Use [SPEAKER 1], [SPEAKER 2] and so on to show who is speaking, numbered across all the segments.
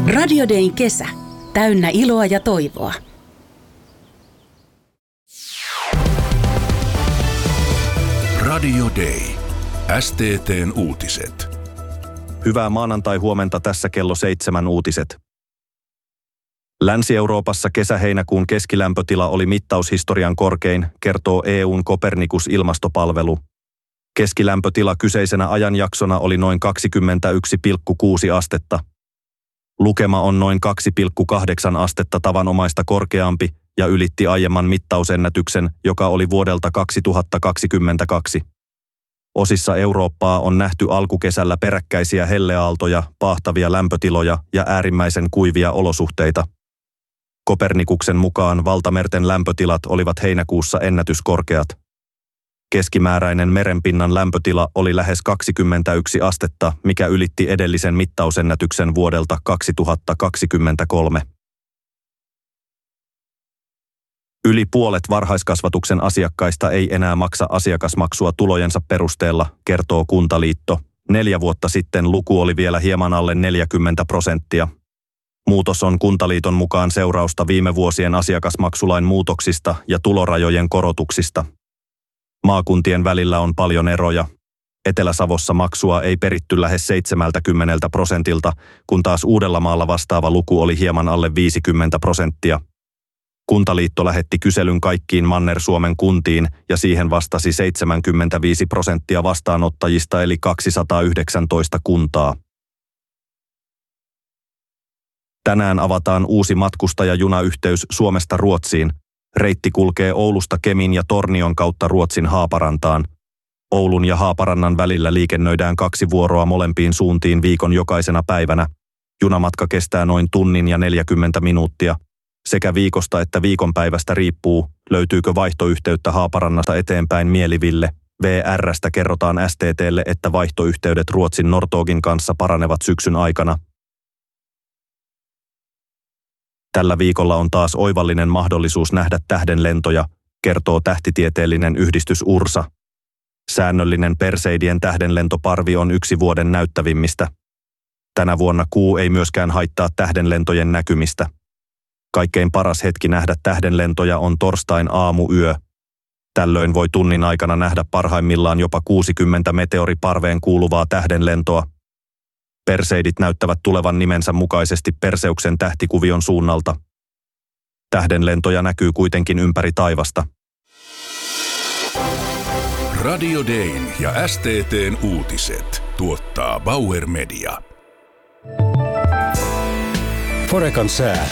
[SPEAKER 1] Radio Dayn kesä. Täynnä iloa ja toivoa.
[SPEAKER 2] Radio Day. STT:n uutiset.
[SPEAKER 3] Hyvää maanantai-huomenta, tässä kello 7 uutiset. Länsi-Euroopassa kesä-heinäkuun keskilämpötila oli mittaushistorian korkein, kertoo EU:n Copernicus-ilmastopalvelu. Keskilämpötila kyseisenä ajanjaksona oli noin 21,6 astetta. Lukema on noin 2,8 astetta tavanomaista korkeampi ja ylitti aiemman mittausennätyksen, joka oli vuodelta 2022. Osissa Eurooppaa on nähty alkukesällä peräkkäisiä helleaaltoja, paahtavia lämpötiloja ja äärimmäisen kuivia olosuhteita. Kopernikuksen mukaan valtamerten lämpötilat olivat heinäkuussa ennätyskorkeat. Keskimääräinen merenpinnan lämpötila oli lähes 21 astetta, mikä ylitti edellisen mittausennätyksen vuodelta 2023. Yli puolet varhaiskasvatuksen asiakkaista ei enää maksa asiakasmaksua tulojensa perusteella, kertoo Kuntaliitto. 4 vuotta sitten luku oli vielä hieman alle 40%. Muutos on Kuntaliiton mukaan seurausta viime vuosien asiakasmaksulain muutoksista ja tulorajojen korotuksista. Maakuntien välillä on paljon eroja. Etelä-Savossa maksua ei peritty lähes 70%, kun taas Uudellamaalla vastaava luku oli hieman alle 50%. Kuntaliitto lähetti kyselyn kaikkiin Manner-Suomen kuntiin ja siihen vastasi 75% vastaanottajista eli 219 kuntaa. Tänään avataan uusi matkustajajunayhteys Suomesta Ruotsiin. Reitti kulkee Oulusta Kemin ja Tornion kautta Ruotsin Haaparantaan. Oulun ja Haaparannan välillä liikennöidään 2 vuoroa molempiin suuntiin viikon jokaisena päivänä. Junamatka kestää noin tunnin ja 40 minuuttia. Sekä viikosta että viikonpäivästä riippuu, löytyykö vaihtoyhteyttä Haaparannasta eteenpäin Mieliville. VR:stä kerrotaan STT:lle, että vaihtoyhteydet Ruotsin Norrtågin kanssa paranevat syksyn aikana. Tällä viikolla on taas oivallinen mahdollisuus nähdä tähdenlentoja, kertoo tähtitieteellinen yhdistys URSA. Säännöllinen Perseidien tähdenlentoparvi on yksi vuoden näyttävimmistä. Tänä vuonna kuu ei myöskään haittaa tähdenlentojen näkymistä. Kaikkein paras hetki nähdä tähdenlentoja on torstain aamuyö. Tällöin voi tunnin aikana nähdä parhaimmillaan jopa 60 meteoriparveen kuuluvaa tähdenlentoa. Perseidit näyttävät tulevan nimensä mukaisesti Perseuksen tähtikuvion suunnalta. Tähdenlentoja näkyy kuitenkin ympäri taivasta.
[SPEAKER 2] Radio Dayn ja STT:n uutiset tuottaa Bauer Media.
[SPEAKER 4] Forecan sää.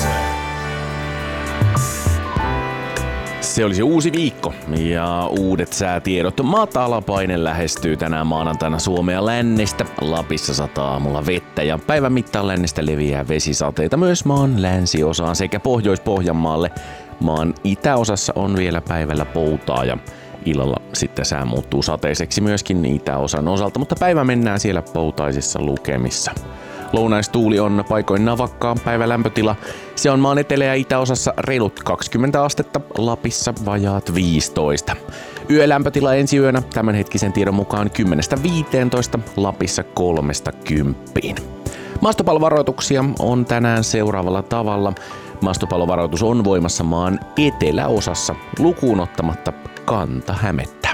[SPEAKER 5] Se olisi uusi viikko ja uudet säätiedot. Matalapaine lähestyy tänään maanantaina Suomea lännestä. Lapissa sataa aamulla vettä ja päivän mittaan lännestä leviää vesisateita myös maan länsiosaan sekä Pohjois-Pohjanmaalle. Maan itäosassa on vielä päivällä poutaa ja illalla sitten sää muuttuu sateiseksi myöskin itäosan osalta, mutta päivä mennään siellä poutaisissa lukemissa. Lounaistuuli on paikoin navakkaa, päivälämpötila. Se on maan etelä- ja itäosassa reilut 20 astetta, Lapissa vajaat 15. Yölämpötila ensi yönä tämänhetkisen tiedon mukaan 10-15, Lapissa 3-10. Maastopallovaroituksia on tänään seuraavalla tavalla. Maastopallovaroitus on voimassa maan eteläosassa lukuun ottamatta Kanta-Hämettä.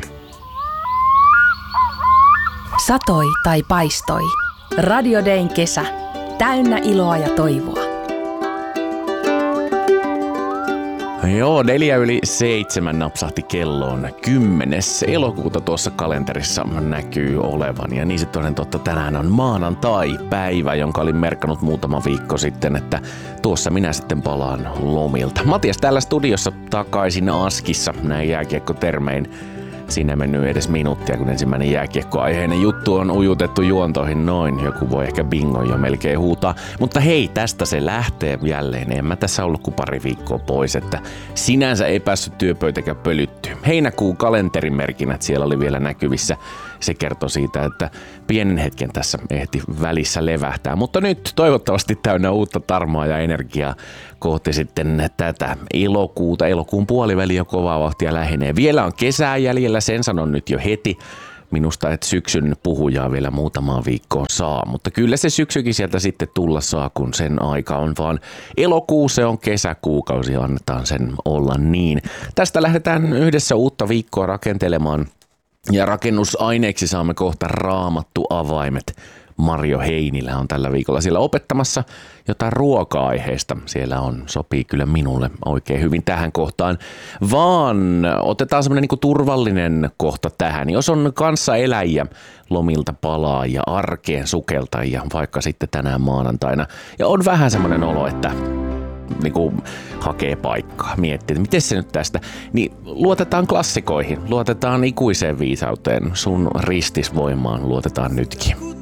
[SPEAKER 1] Satoi tai paistoi. Radio Dayn kesä. Täynnä iloa ja toivoa.
[SPEAKER 5] Joo, 4:07 napsahti kelloon. 10. elokuuta tuossa kalenterissa näkyy olevan. Ja niin se toden totta tänään on maanantai-päivä, jonka olin merkannut muutama viikko sitten, että tuossa minä sitten palaan lomilta. Matias täällä studiossa takaisin Askissa, näin jääkiekkotermein. Siinä ei mennyt edes minuuttia, kun ensimmäinen jääkiekkoaiheinen juttu on ujutettu juontoihin noin. Joku voi ehkä bingon jo melkein huutaa. Mutta hei, tästä se lähtee jälleen. En mä tässä ollut kuin pari viikkoa pois, että sinänsä ei päässyt työpöytäkään pölyttyä. Heinäkuun kalenterimerkinnät siellä oli vielä näkyvissä. Se kertoo siitä, että pienen hetken tässä ehti välissä levähtää. Mutta nyt toivottavasti täynnä uutta tarmoa ja energiaa kohti sitten tätä elokuuta. Elokuun puoliväli jo kovaa vauhtia lähenee. Vielä on kesää jäljellä, sen sanon nyt jo heti. minusta et syksyn puhujaa vielä muutamaa viikkoa saa, mutta kyllä se syksykin sieltä sitten tulla saa, kun sen aika on vaan elokuu, se on kesäkuukausi, annetaan sen olla niin. Tästä lähdetään yhdessä uutta viikkoa rakentelemaan ja rakennusaineeksi saamme kohta Raamattu-avaimet. Marjo Heinilä on tällä viikolla siellä opettamassa jotain ruoka-aiheesta. Siellä sopii kyllä minulle oikein hyvin tähän kohtaan. Vaan otetaan semmoinen niinku turvallinen kohta tähän. Jos on kanssaeläjiä, lomilta palaa ja arkeen sukeltajia, vaikka sitten tänään maanantaina. Ja on vähän semmoinen olo, että niinku hakee paikkaa, miettii, että miten se nyt tästä, niin luotetaan klassikoihin, luotetaan ikuiseen viisauteen, sun ristisvoimaan luotetaan nytkin.